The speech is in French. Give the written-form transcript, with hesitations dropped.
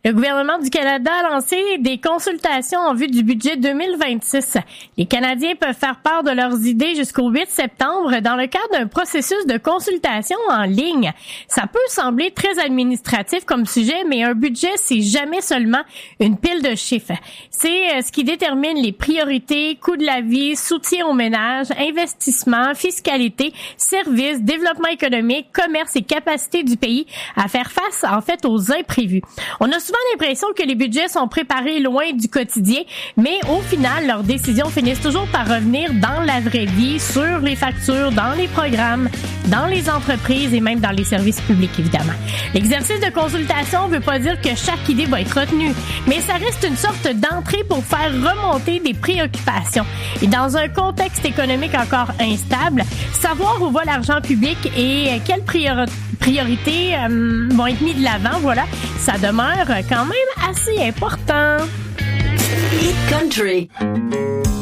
Le gouvernement du Canada a lancé des consultations en vue du budget 2026. Les Canadiens peuvent faire part de leurs idées jusqu'au 8 septembre dans le cadre d'un processus de consultation en ligne. Ça peut sembler très administratif comme sujet, mais un budget, c'est jamais seulement une pile de chiffres. C'est ce qui détermine les priorités, coût de la vie, soutien aux ménages, investissement, fiscalité, services, développement économique, commerce et capacité du pays à faire face, en fait, aux imprévus. On a souvent l'impression que les budgets sont préparés loin du quotidien, mais au final, leurs décisions finissent toujours par revenir dans la vraie vie, sur les factures, dans les programmes, dans les entreprises et même dans les services publics, évidemment. L'exercice de consultation ne veut pas dire que chaque idée va être retenue, mais ça reste une sorte d'entrée pour faire remonter des préoccupations. Et dans un contexte économique encore instable, savoir où va l'argent public et quelles priorités vont être mises de l'avant, voilà, ça demeure quand même assez important. Hit Country.